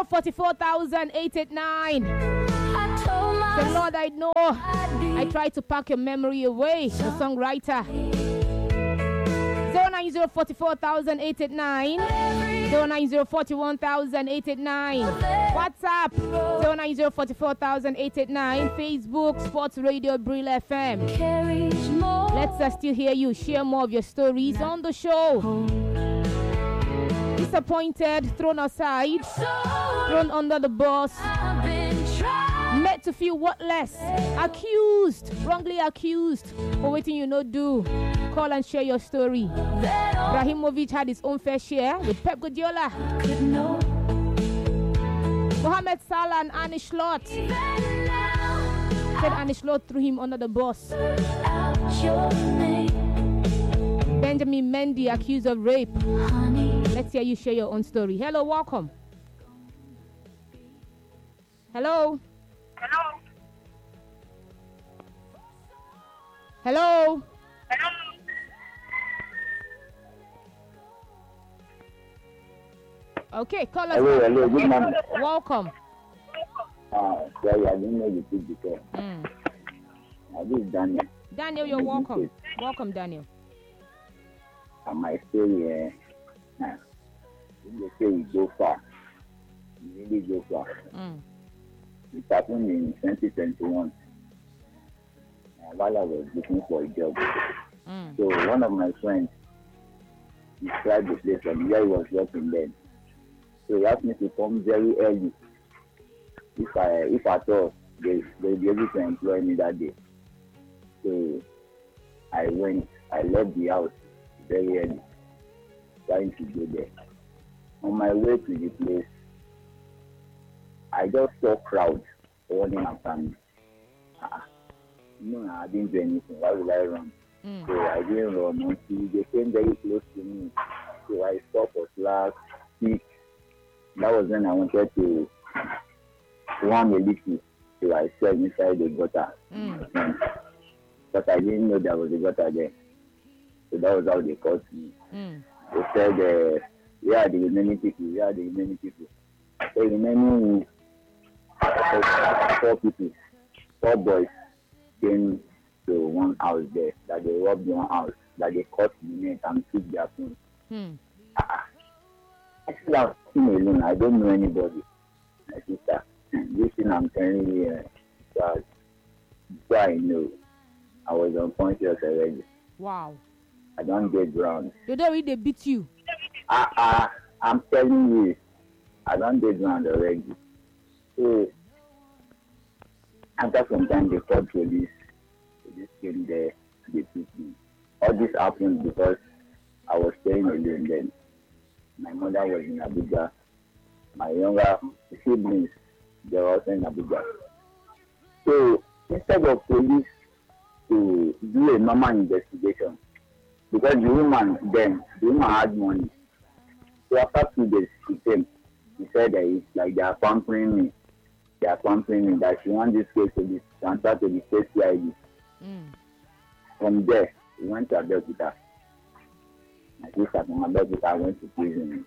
09044,889. The Lord, I know. I try to pack your memory away. The songwriter. 09044,889. 09041,889. WhatsApp 09044,889. Facebook Sports Radio Brill FM. Let's still hear you. Share more of your stories on the show. Disappointed, thrown aside, thrown under the bus, made to feel worthless, accused, wrongly accused for waiting you no do. Call and share your story. Ibrahimovic had his own fair share with Pep Guardiola. Mohamed Salah and Arne Slot. Said Arne Slot threw him under the bus. Benjamin Mendy accused of rape. Let's hear you share your own story. Hello, welcome. Hello. Hello. Okay, call us. Hello, good morning. Welcome. Sorry, I didn't know you did before. This is Daniel. Daniel, you're welcome. Welcome, Daniel. My story, they say we go far. We really go far. It happened in 2021 while I was looking for a job. So one of my friends described the place from where he was working then. So he asked me to come very early. If I thought they'll be able to employ me that day. So I left the house very early, trying to go there. On my way to the place, I just saw crowds running after me. No, I didn't do anything. Why would I run? So I didn't run until they came very close to me. So I stopped for slack, speak. That was when I wanted to run a little. So I fell inside the gutter. But I didn't know there was a gutter there. So that was how they caught me. They said, where are the remaining people? Where are the remaining people? The remaining 4 people, 4 boys came to one house there, that they robbed one house, that they cut the net and took their phone. I feel I'm alone. I don't know anybody. My sister, this thing I'm telling you, so I know I was unconscious already. Wow. I don't get ground. You don't really beat you. I'm telling you, I don't get ground already. So after some time they called police. Police came there, they took me. All this happened because I was staying alone then. My mother was in Abuja. My younger siblings, they were also in Abuja. So instead of police to do a normal investigation, because the woman had money. So after 2 days, she came. She said that it's like they are pampering me. That she wants this case to be transferred to the state CID. From there, we went to Abeokuta. My sister from Abeokuta went to prison.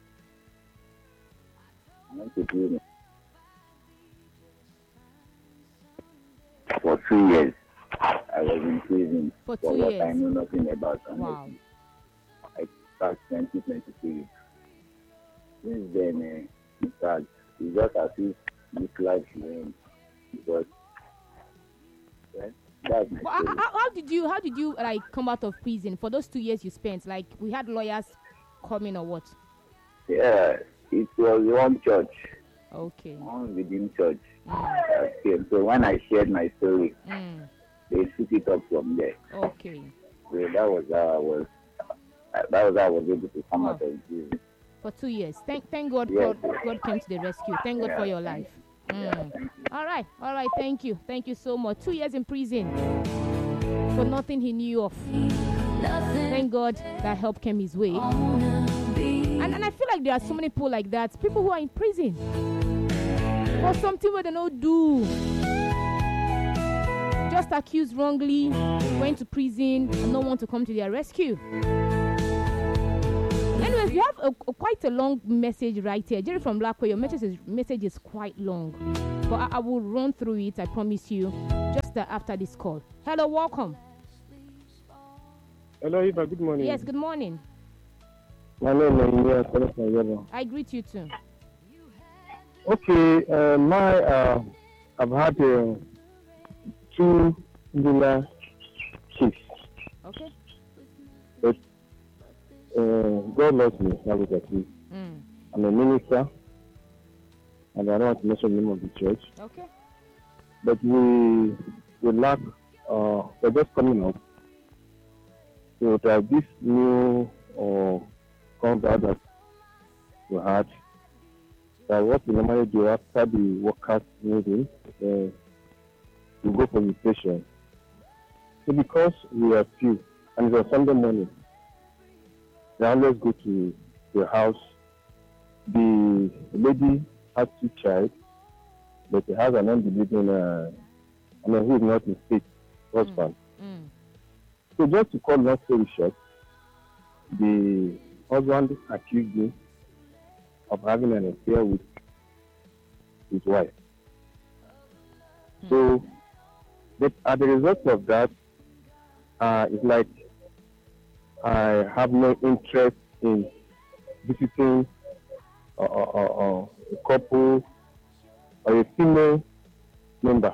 For 2 years. I was in prison for what years. I know nothing about. Wow. I started 2023. Since then, in fact, it's just as if this life went because that's my story. How did you like come out of prison for those 2 years you spent? Like we had lawyers coming or what? Yeah, it was one church. Okay. One within church. Okay. So when I shared my story, they took it up from there. Okay. So that was how I was able to come out of prison. For 2 years. Thank God, Yes. God came to the rescue. Thank God for your life. All right. Thank you so much. 2 years in prison for nothing he knew of. Thank God that help came his way. And I feel like there are so many people like that. People who are in prison for something where they don't do. Just accused wrongly, went to prison, and no one to come to their rescue. Anyways, You have quite a long message right here. Jerry from Blackway, your message is quite long. But I will run through it, I promise you, just after this call. Hello, welcome. Hello, Eva, good morning. Yes, good morning. My name is Yero. I greet you too. Okay, I've had 2 similar kids. Okay. But God loves me, I look at you. I'm a minister, and I don't want to mention the name of the church. Okay. But we lack, we're just coming up. So that this new contract that we had, that what we normally do after the workers meeting, we go for invitation. So because we are few, and it's on Sunday morning, they always go to the house. The lady has 2 children, but she has an unbelieving, who is not in state husband. So just to call long story short, the husband accused me of having an affair with his wife. So, but as a result of that, it's like I have no interest in visiting a couple or a female member.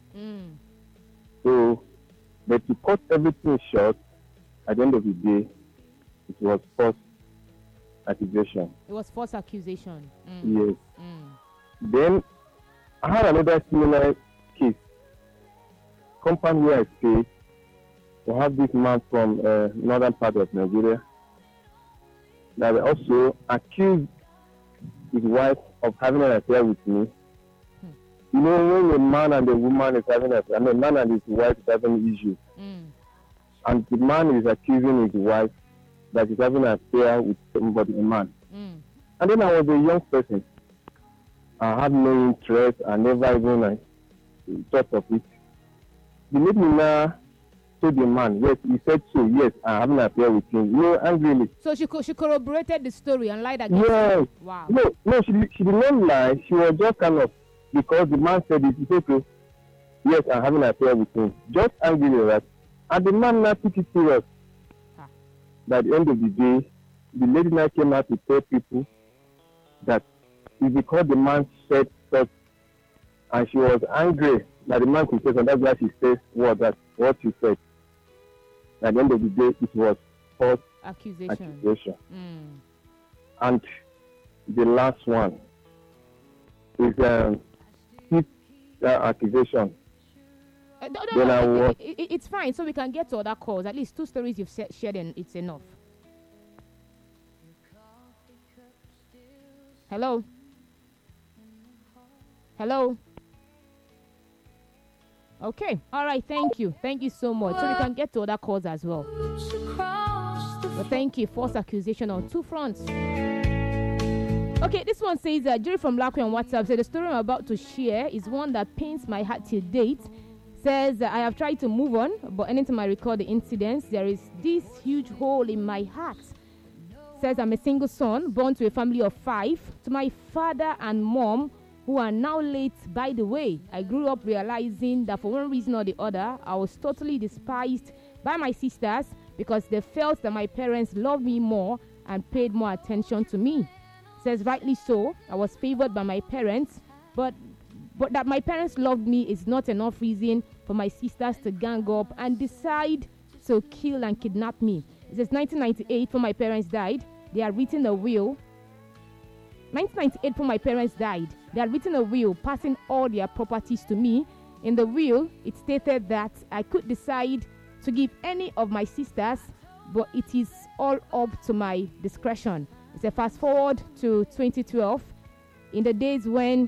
So, but to cut everything short, at the end of the day, it was false accusation. It was false accusation. Yes. Then I had another similar case. Company where I stay, we have this man from northern part of Nigeria that also accused his wife of having an affair with me. You know, when a man and a woman is having an affair, a man and his wife is having issues, and the man is accusing his wife that he's having an affair with somebody, a man. And then I was a young person. I had no interest. I never even thought of it. The lady now told the man, yes, he said so, yes, I'm having an affair with him. You know, angrily. So she corroborated the story and lied against him? Wow. No, she did not lie. She was just kind of, because the man said it, he said, okay, yes, I'm having an affair with him. Just angrily, right? And the man now took it serious. By the end of the day, the lady now came out to tell people that it's because the man said such, and she was angry that the man could say, and that's why she says what she said. At the end of the day, it was false accusation. And the last one is fifth accusation. It's fine, so we can get to other calls. At least 2 stories you've shared, and it's enough. Hello? Hello? Okay. All right. Thank you. Thank you so much. So we can get to other calls as well. But thank you. False accusation on 2 fronts. Okay, this one says that Jerry from Blackway on WhatsApp said the story I'm about to share is one that pains my heart till date. Says I have tried to move on, but anytime I recall the incidents, there is this huge hole in my heart. Says I'm a single son born to a family of 5. To my father and mom, who are now late, by the way, I grew up realizing that for one reason or the other, I was totally despised by my sisters because they felt that my parents loved me more and paid more attention to me. Says rightly so, I was favored by my parents, but that my parents loved me is not enough reason for my sisters to gang up and decide to kill and kidnap me. It says 1998 when my parents died, they had written a will. 1998 when my parents died, they had written a will passing all their properties to me. In the will, it stated that I could decide to give any of my sisters, but it is all up to my discretion. It's a fast forward to 2012, in the days when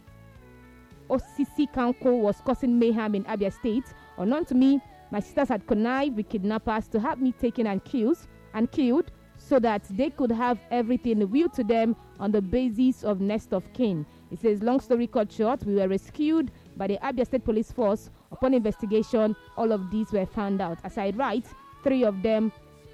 OCC Kanko was causing mayhem in Abia State. Unknown to me, my sisters had connived with kidnappers to have me taken and killed so that they could have everything willed to them on the basis of next of kin. It says, long story cut short, we were rescued by the Abia State Police Force. Upon investigation, all of these were found out. As I write, 3 of them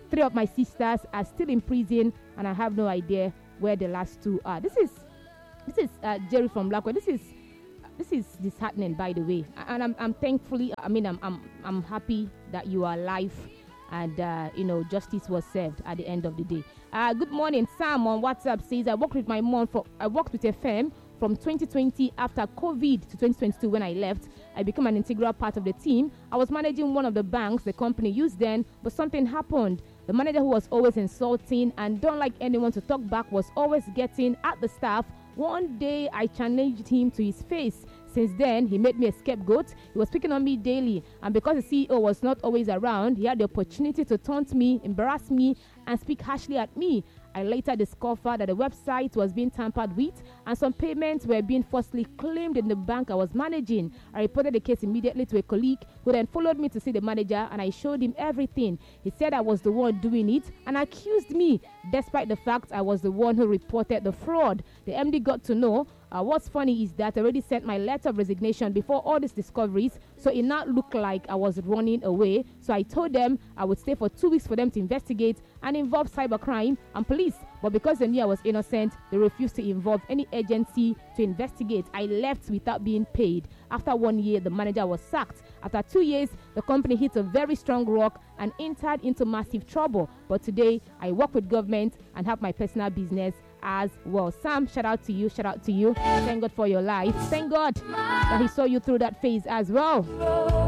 3 of my sisters are still in prison, and I have no idea where the last 2 are. This is Jerry from Blackwell. This is disheartening, by the way, and I'm thankfully, I'm happy that you are alive, and justice was served at the end of the day. Good morning. Sam on WhatsApp says, I worked with FM from 2020 after COVID to 2022. When I left, I became an integral part of the team. I was managing one of the banks the company used then, but something happened. The manager, who was always insulting and don't like anyone to talk back, was always getting at the staff. One day I challenged him to his face. Since then, he made me a scapegoat. He was picking on me daily, and because the CEO was not always around, he had the opportunity to taunt me, embarrass me, and speak harshly at me. I later discovered that the website was being tampered with and some payments were being falsely claimed in the bank I was managing. I reported the case immediately to a colleague, who then followed me to see the manager, and I showed him everything. He said I was the one doing it and accused me, despite the fact I was the one who reported the fraud. The MD got to know. What's funny is that I already sent my letter of resignation before all these discoveries, so it now looked like I was running away. So I told them I would stay for 2 weeks for them to investigate and involve cybercrime and police. But because they knew I was innocent, they refused to involve any agency to investigate. I left without being paid. After 1 year, the manager was sacked. After 2 years, the company hit a very strong rock and entered into massive trouble. But today, I work with government and have my personal business as well. Sam, shout out to you. Thank God for your life. Thank God that he saw you through that phase as well.